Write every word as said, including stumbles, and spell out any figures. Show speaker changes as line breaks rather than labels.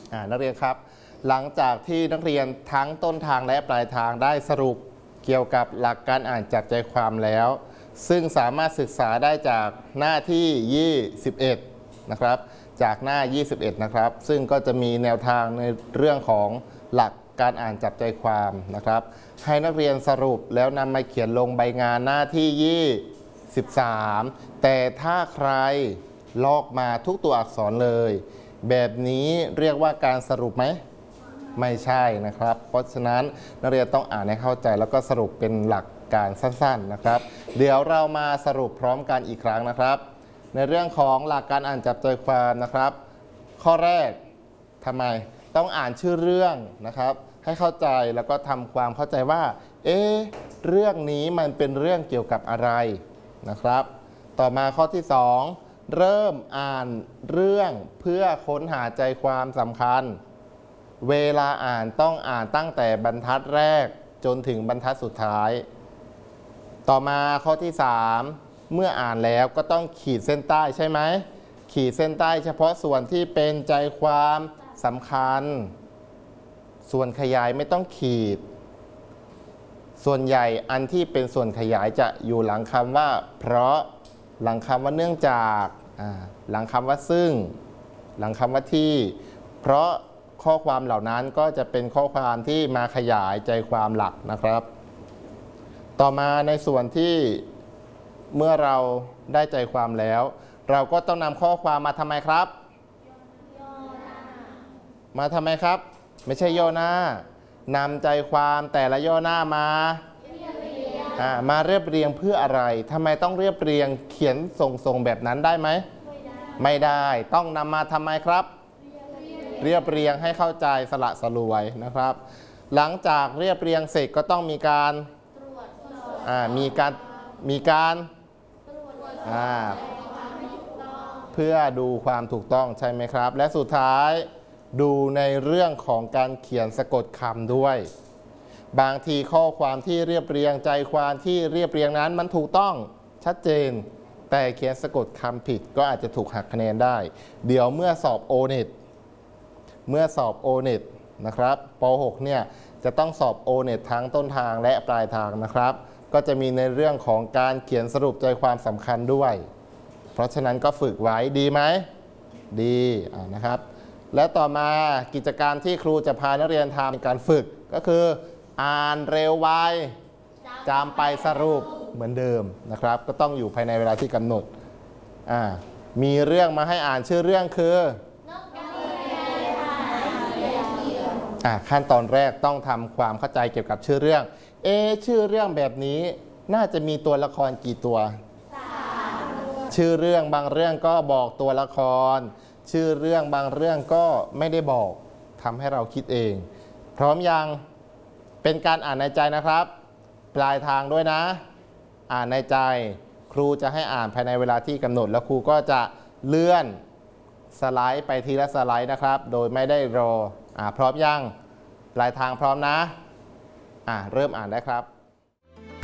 อ่านักเรียนครับหลังจากที่นักเรียนทั้งต้นทางและปลายทางได้สรุปเกี่ยวกับหลักการอ่านจับใจความแล้วซึ่งสามารถศึกษาได้จากหน้าที่ยี่สิบเอ็ดนะครับจากหน้ายี่สิบเอ็ดนะครับซึ่งก็จะมีแนวทางในเรื่องของหลักการอ่านจับใจความนะครับให้นักเรียนสรุปแล้วนำมาเขียนลงใบงานหน้าที่ยี่สิบสามแต่ถ้าใครลอกมาทุกตัวอักษรเลยแบบนี้เรียกว่าการสรุปไหมไม่ใช่นะครับเพราะฉะนั้นนักเรียนต้องอ่านให้เข้าใจแล้วก็สรุปเป็นหลักการสั้นๆนะครับเดี๋ยวเรามาสรุปพร้อมกันอีกครั้งนะครับในเรื่องของหลักการอ่านจับใจความนะครับข้อแรกทำไมต้องอ่านชื่อเรื่องนะครับให้เข้าใจแล้วก็ทำความเข้าใจว่าเอ๊ะเรื่องนี้มันเป็นเรื่องเกี่ยวกับอะไรนะครับต่อมาข้อที่สองเริ่มอ่านเรื่องเพื่อค้นหาใจความสำคัญเวลาอ่านต้องอ่านตั้งแต่บรรทัดแรกจนถึงบรรทัดสุดท้ายต่อมาข้อที่สามเมื่ออ่านแล้วก็ต้องขีดเส้นใต้ใช่ไหมขีดเส้นใต้เฉพาะส่วนที่เป็นใจความสำคัญส่วนขยายไม่ต้องขีดส่วนใหญ่อันที่เป็นส่วนขยายจะอยู่หลังคำว่าเพราะหลังคำว่าเนื่องจากหลังคำว่าซึ่งหลังคำว่าที่เพราะข้อความเหล่านั้นก็จะเป็นข้อความที่มาขยายใจความหลักนะครับต่อมาในส่วนที่เมื่อเราได้ใจความแล้วเราก็ต้องนำข้อความมาทำไมครับมาทำไมครับไม่ใช่ย่อหน้านำใจความแต่ละย่อหน้ามามาเรียบเรียงเพื่ออะไรทำไมต้องเรียบเรียงเขียนส่งๆแบบนั้นได้ไหมไม่ได้ต้องนำมาทำไมครับเรียบเรียงให้เข้าใจสละสลวยนะครับหลังจากเรียบเรียงเสร็จก็ต้องมีการมีการมีการเพื่อดูความถูกต้องใช่ไหมครับและสุดท้ายดูในเรื่องของการเขียนสะกดคำด้วยบางทีข้อความที่เรียบเรียงใจความที่เรียบเรียงนั้นมันถูกต้องชัดเจนแต่เขียนสะกดคำผิดก็อาจจะถูกหักคะแนนได้เดี๋ยวเมื่อสอบ โอ เน็ต เมื่อสอบ โอ เน็ต นะครับป หก เนี่ยจะต้องสอบ โอ เน็ต ทั้งต้นทางและปลายทางนะครับก็จะมีในเรื่องของการเขียนสรุปใจความสำคัญด้วยเพราะฉะนั้นก็ฝึกไว้ดีไหมดีนะครับและต่อมากิจกรรมที่ครูจะพานักเรียนทำในการฝึกก็คืออ่านเร็วไวจำไปสรุปเหมือนเดิมนะครับก็ต้องอยู่ภายในเวลาที่กำหนดอ่ามีเรื่องมาให้อ่านชื่อเรื่องคืออ่าขั้นตอนแรกต้องทำความเข้าใจเกี่ยวกับชื่อเรื่องเอชื่อเรื่องแบบนี้น่าจะมีตัวละครกี่ตัวชื่อเรื่องบางเรื่องก็บอกตัวละครชื่อเรื่องบางเรื่องก็ไม่ได้บอกทำให้เราคิดเองพร้อมยังเป็นการอ่านในใจนะครับปลายทางด้วยนะอ่านในใจครูจะให้อ่านภายในเวลาที่กำหนดแล้วครูก็จะเลื่อนสไลด์ไปทีละสไลด์นะครับโดยไม่ได้รออ่าพร้อมยังปลายทางพร้อมนะอ่าเริ่มอ่านได้ครับ